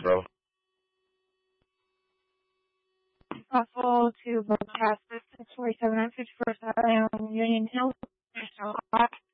bro? Possible to broadcast this at 47 on 51st Avenue, Union Hill, National Park.